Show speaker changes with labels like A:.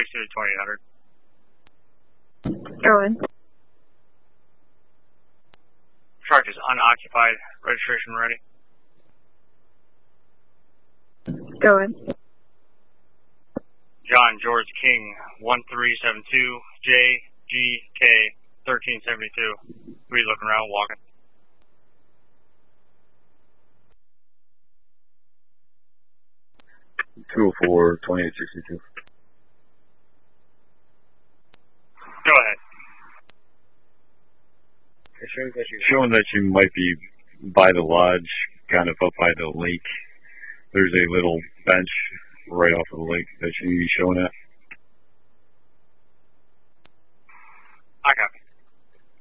A: suited 2800.
B: Going.
A: Truck is unoccupied. Registration ready.
B: Going.
A: John George King, 1372, JGK, 1372. We looking around, walking.
C: Two 2862.
A: Go ahead.
C: Showing that you might be by the lodge, kind of up by the lake. There's a little bench right off of the lake that you need to be showing at.
A: I copy.